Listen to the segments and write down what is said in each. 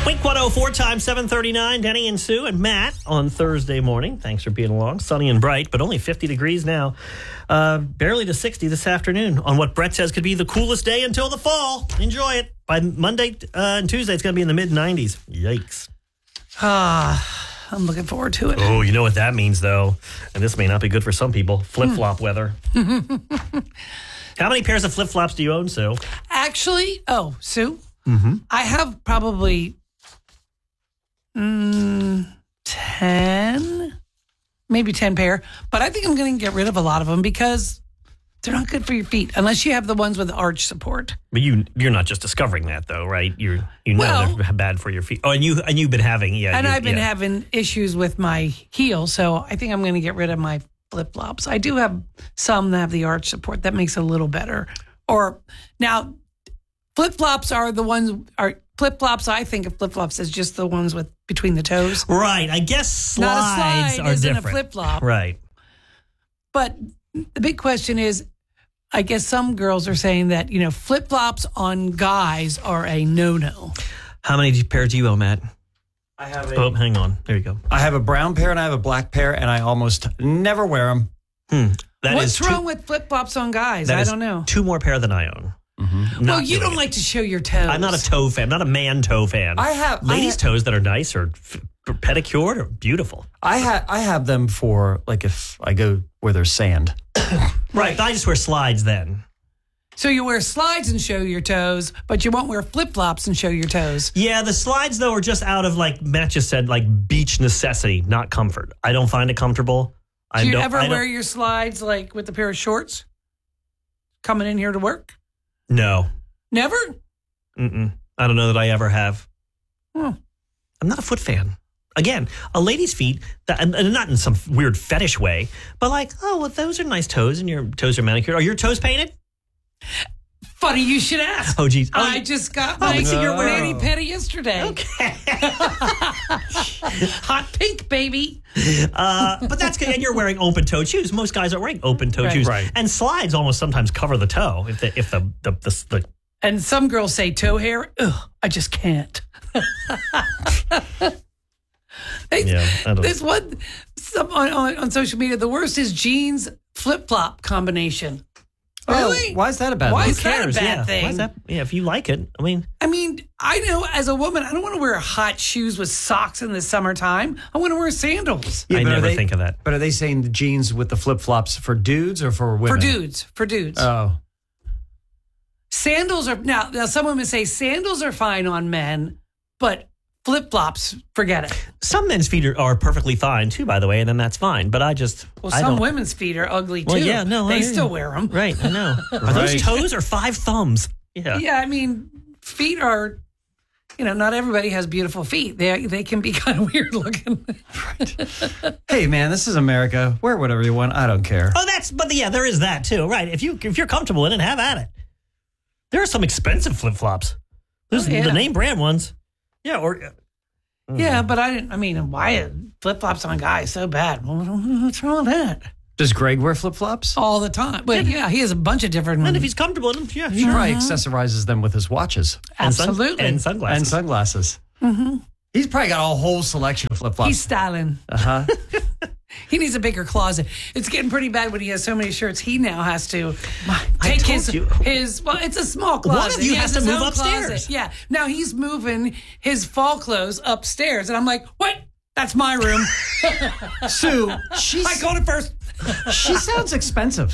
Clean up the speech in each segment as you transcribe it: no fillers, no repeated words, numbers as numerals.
Wink 104 time 7:39. Denny and Sue and Matt on Thursday morning. Thanks for being along. Sunny and bright, but only 50 degrees now. Barely to 60 this afternoon on what Brett says could be the coolest day until the fall. Enjoy it. By Monday and Tuesday, it's going to be in the mid-90s. Yikes. I'm looking forward to it. Oh, you know what that means, though. And this may not be good for some people. Flip-flop weather. How many pairs of flip-flops do you own, Sue? Actually, Sue? Mm-hmm. I have probably 10, maybe 10 pair. But I think I'm going to get rid of a lot of them because they're not good for your feet, unless you have the ones with arch support. But you're not just discovering that, though, right? You know they're bad for your feet. Oh, and you've been having, I've been having issues with my heel, so I think I'm going to get rid of my flip-flops. I do have some that have the arch support. That makes it a little better. Or now, flip-flops are the ones flip-flops. I think of flip-flops as just the ones with between the toes. Right. I guess slides not a slide are isn't different. A flip-flop. Right. But the big question is, I guess some girls are saying that, flip-flops on guys are a no-no. How many pairs do you own, Matt? I have hang on. There you go. I have a brown pair and I have a black pair, and I almost never wear them. What's wrong with flip-flops on guys? I don't know. 2 more pair than I own. Mm-hmm. Well, you don't like to show your toes. I'm not a toe fan. I'm not a man toe fan. Ladies' toes that are nice or pedicured or beautiful. I have them for like if I go where there's sand. Right. I just wear slides then. So you wear slides and show your toes, but you won't wear flip-flops and show your toes. Yeah, the slides, though, are just out of, like Matt just said, like beach necessity, not comfort. I don't find it comfortable. Do you ever wear your slides like with a pair of shorts coming in here to work? No. Never? I don't know that I ever have. Oh. I'm not a foot fan. Again, a lady's feet, and not in some weird fetish way, but like, those are nice toes and your toes are manicured. Are your toes painted? Funny you should ask. Oh, geez. I just got my mani-pedi yesterday. Okay. Hot pink, baby. But that's good. And you're wearing open-toed shoes. Most guys are wearing open-toed shoes. Right. And slides almost sometimes cover the toe. If the And some girls say toe hair. Ugh, I just can't. This one on social media, the worst is jeans flip-flop combination. Really? Why is that a bad thing? Why is that a bad thing? Why is that? Yeah, if you like it. I mean, I know as a woman, I don't want to wear hot shoes with socks in the summertime. I want to wear sandals. Yeah, I never think of that. But are they saying the jeans with the flip-flops for dudes or for women? For dudes. Oh. Sandals are, now some women say sandals are fine on men, but flip-flops, forget it. Some men's feet are perfectly fine, too, by the way, and then that's fine. But some women's feet are ugly, too. Well, yeah, no, they still wear them. Right, I know. Are those toes or 5 thumbs? Yeah. Yeah, feet are, not everybody has beautiful feet. They can be kind of weird looking. Right. Hey, man, this is America. Wear whatever you want. I don't care. There is that, too. Right. If you're comfortable in it, have at it. There are some expensive flip-flops. There's the name brand ones. Yeah, but why are flip-flops on guys so bad? What's wrong with that? Does Greg wear flip-flops? All the time. But he has a bunch of different ones. And if he's comfortable in them, yeah. He probably accessorizes them with his watches. Absolutely. And sunglasses. Mm-hmm. He's probably got a whole selection of flip-flops. He's styling. Uh-huh. He needs a bigger closet. It's getting pretty bad when he has so many shirts. He now has to take his it's a small closet. One of you has to move upstairs. Closet. Yeah. Now he's moving his fall clothes upstairs. And I'm like, what? That's my room. Sue, I called it first. She sounds expensive.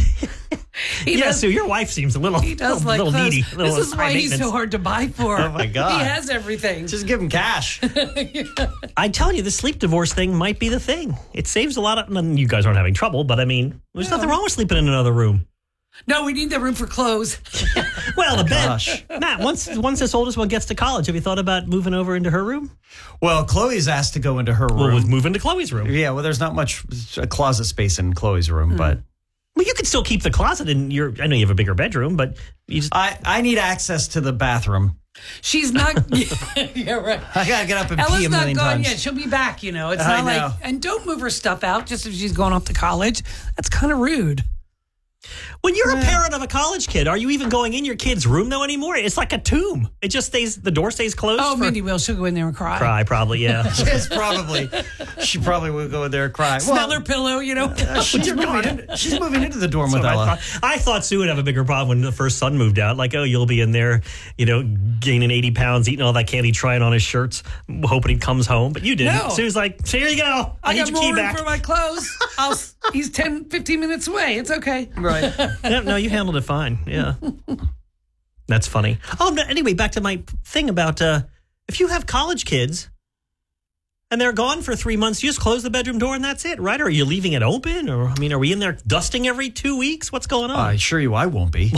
Sue, your wife seems a little needy. This is why he's so hard to buy for. Oh, my God. He has everything. Just give him cash. I tell you, the sleep divorce thing might be the thing. It saves a lot of... You guys aren't having trouble, but there's nothing wrong with sleeping in another room. No, we need that room for clothes. Well, the bed. Matt, once this oldest one gets to college, have you thought about moving over into her room? Well, Chloe's asked to go into her room. Well, we'll move into Chloe's room. Yeah, well, there's not much closet space in Chloe's room, but... Well, you could still keep the closet in your... I know you have a bigger bedroom, but you just... I need access to the bathroom. She's not... Yeah, right. I got to get up and Ella's pee a million not gone times. yet. She'll be back, It's not I like... know. And don't move her stuff out just if she's going off to college. That's kind of rude. When you're a parent of a college kid, are you even going in your kid's room though anymore? It's like a tomb. It just the door stays closed. Oh, Mindy will. She'll go in there and cry. Cry, probably, yeah. Yes, probably. She probably will go in there and cry. Smell her pillow, She's moving into the dorm with Ella. I thought Sue would have a bigger problem when the first son moved out. Like, oh, you'll be in there, gaining 80 pounds, eating all that candy, trying on his shirts, hoping he comes home. But you didn't. No. Sue's like, so here you go. I need got your more key room back. for my clothes. He's 10, 15 minutes away. It's okay. Right. No, you handled it fine. Yeah. That's funny. Oh, no, anyway, back to my thing about if you have college kids and they're gone for 3 months, you just close the bedroom door and that's it, right? Or are you leaving it open? Or, are we in there dusting every 2 weeks? What's going on? I assure you I won't be.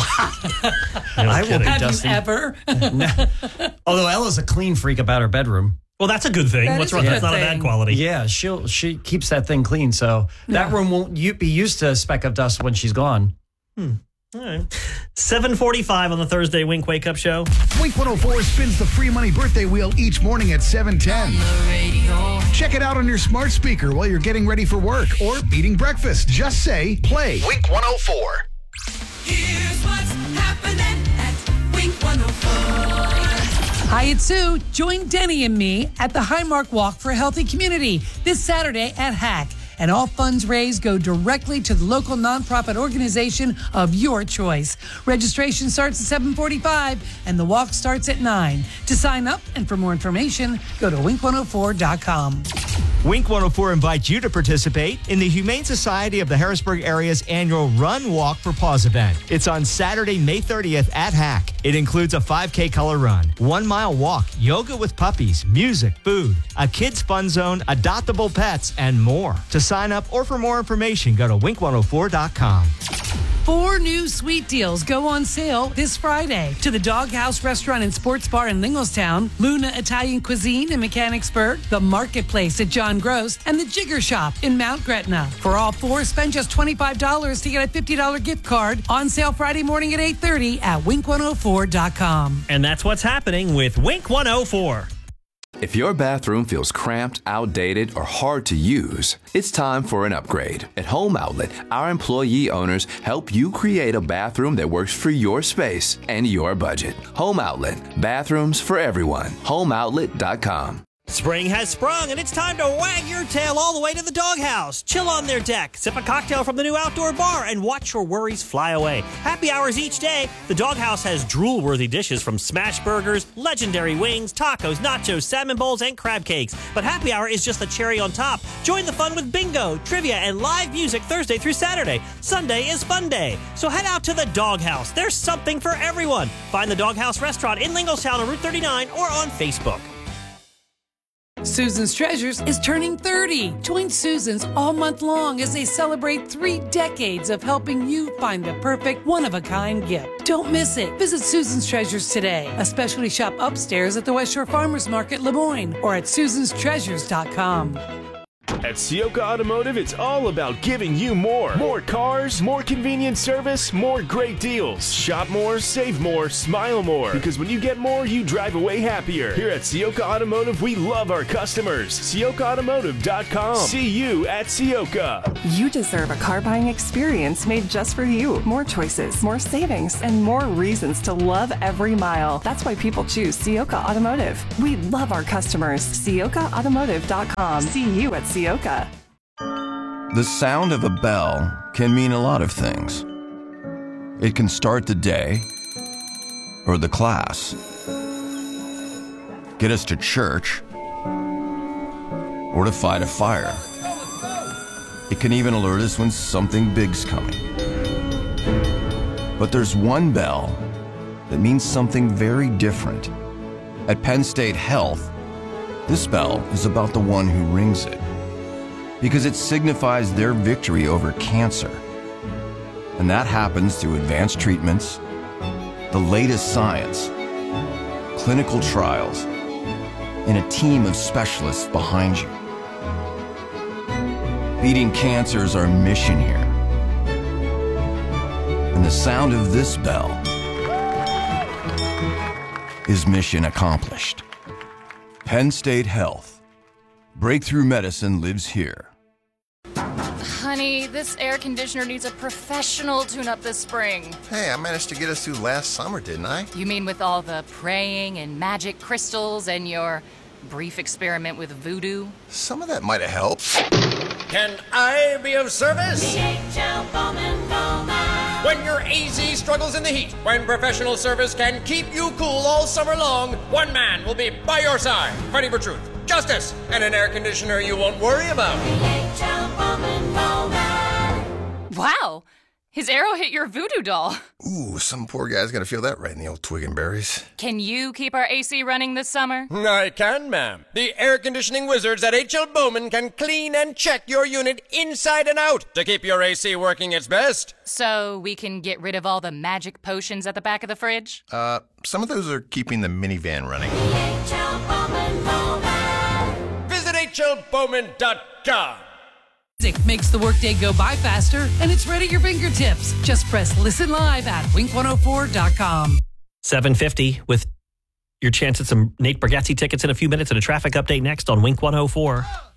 I won't be Have dusting. you ever? Although Ella's a clean freak about her bedroom. Well, that's a good thing. That What's is a wrong? That's good not a bad thing. quality. Yeah, she keeps that thing clean, so that room won't be used to a speck of dust when she's gone. All right. 7:45 on the Thursday Wink Wake Up Show. Wink 104 spins the free money birthday wheel each morning at 7:10. Check it out on your smart speaker while you're getting ready for work or eating breakfast. Just say, play Wink 104. Here's what's happening at Wink 104. Hi, it's Sue. Join Denny and me at the Highmark Walk for a Healthy Community this Saturday at Hack. And all funds raised go directly to the local nonprofit organization of your choice. Registration starts at 7:45 and the walk starts at 9. To sign up and for more information, go to wink104.com. Wink 104 invites you to participate in the Humane Society of the Harrisburg area's annual Run Walk for Paws event. It's on Saturday, May 30th at Hack. It includes a 5K color run, 1 mile walk, yoga with puppies, music, food, a kids fun zone, adoptable pets, and more. To sign up or for more information, go to wink104.com. 4 new sweet deals go on sale this Friday to the Doghouse Restaurant and Sports Bar in Linglestown, Luna Italian Cuisine in Mechanicsburg, the Marketplace at John Gross, and the Jigger Shop in Mount Gretna. For all 4, spend just $25 to get a $50 gift card. On sale Friday morning at 8:30 at wink104.com. And that's what's happening with Wink 104. If your bathroom feels cramped, outdated, or hard to use, it's time for an upgrade. At Home Outlet, our employee owners help you create a bathroom that works for your space and your budget. Home Outlet, bathrooms for everyone. HomeOutlet.com. Spring has sprung, and it's time to wag your tail all the way to the doghouse. Chill on their deck, sip a cocktail from the new outdoor bar, and watch your worries fly away. Happy hours each day. The doghouse has drool-worthy dishes from smash burgers, legendary wings, tacos, nachos, salmon bowls, and crab cakes. But happy hour is just the cherry on top. Join the fun with bingo, trivia, and live music Thursday through Saturday. Sunday is fun day. So head out to the doghouse. There's something for everyone. Find the Doghouse Restaurant in Linglestown on Route 39 or on Facebook. Susan's Treasures is turning 30. Join Susan's all month long as they celebrate 3 decades of helping you find the perfect one-of-a-kind gift. Don't miss it. Visit Susan's Treasures today, a specialty shop upstairs at the West Shore Farmers Market, Lemoyne, or at susanstreasures.com. At Sioka Automotive, it's all about giving you more. More cars, more convenient service, more great deals. Shop more, save more, smile more. Because when you get more, you drive away happier. Here at Sioka Automotive, we love our customers. SiokaAutomotive.com. See you at Sioka. You deserve a car buying experience made just for you. More choices, more savings, and more reasons to love every mile. That's why people choose Sioka Automotive. We love our customers. SiokaAutomotive.com. See you at Sioka. The sound of a bell can mean a lot of things. It can start the day or the class, get us to church, or to fight a fire. It can even alert us when something big's coming. But there's one bell that means something very different. At Penn State Health, this bell is about the one who rings it, because it signifies their victory over cancer. And that happens through advanced treatments, the latest science, clinical trials, and a team of specialists behind you. Beating cancer is our mission here. And the sound of this bell is mission accomplished. Penn State Health. Breakthrough medicine lives here. honey, this air conditioner needs a professional tune-up this spring. Hey, I managed to get us through last summer, didn't I? You mean with all the praying and magic crystals and your brief experiment with voodoo? Some of that might have helped. Can I be of service? DHL Bowman Bowman. When your AC struggles in the heat, when professional service can keep you cool all summer long, one man will be by your side, fighting for truth, justice, and an air conditioner you won't worry about. DHL Bowman Bowman. Wow! His arrow hit your voodoo doll. Ooh, some poor guy's gonna feel that right in the old twig and berries. Can you keep our AC running this summer? I can, ma'am. The air conditioning wizards at H.L. Bowman can clean and check your unit inside and out to keep your AC working its best. So we can get rid of all the magic potions at the back of the fridge? Some of those are keeping the minivan running. DHL Bowman Bowman. Visit hlbowman.com. Music makes the workday go by faster, and it's right at your fingertips. Just press listen live at wink104.com. 7:50 with your chance at some Nate Bargatze tickets in a few minutes and a traffic update next on Wink 104.